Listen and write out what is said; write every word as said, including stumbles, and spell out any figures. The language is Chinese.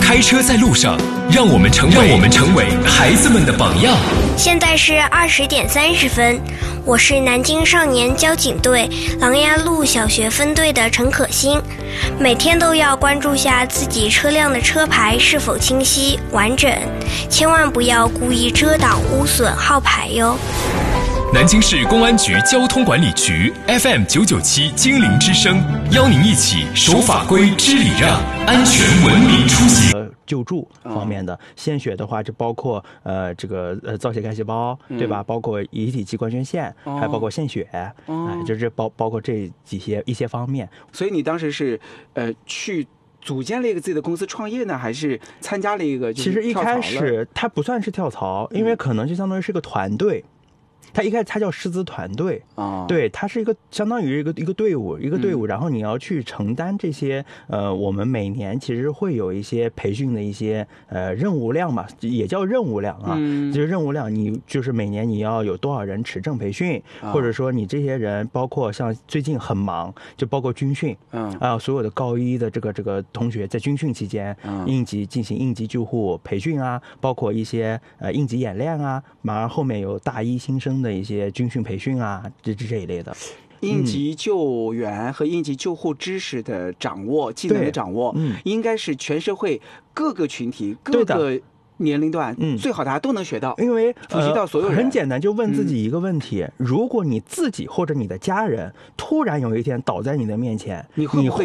开车在路上，让我们成为让我们成为孩子们的榜样。 现在是二十点三十分，我是南京少年交警队琅琊路小学分队的陈可欣。每天都要关注下自己车辆的车牌是否清晰完整，千万不要故意遮挡污损号牌哟。 南京市公安局交通管理局 F M 九九七精灵之声，邀您一起守法规、知礼让，安全文明出行。 呃，救助方面的献血的话，就包括呃这个呃造血干细胞，对吧？包括遗体器官捐献，还包括献血，哎，就是包包括这几些一些方面。 所以你当时是呃去组建了一个自己的公司创业呢，还是参加了一个？ 其实一开始它不算是跳槽，因为可能就相当于是个团队。他一开始他叫师资团队啊，对，他是一个相当于一个一个队伍，一个队伍，然后你要去承担这些呃，我们每年其实会有一些培训的一些呃任务量嘛，也叫任务量啊，嗯、就是任务量，你就是每年你要有多少人持证培训，啊、或者说你这些人，包括像最近很忙，就包括军训，嗯啊，所有的高一的这个这个同学在军训期间，嗯、应急进行应急救护培训啊，包括一些呃应急演练啊，马上后面有大一新生的一些军训培训啊，这这一类的， 应急救援和应急救护知识的掌握、嗯、技能的掌握，嗯，应该是全社会各个群体、各个年龄段，嗯，最好大家都能学到， 因为普及到所有人。 呃、很简单，就问自己一个问题：嗯、如果你自己或者你的家人突然有一天倒在你的面前， 你会不会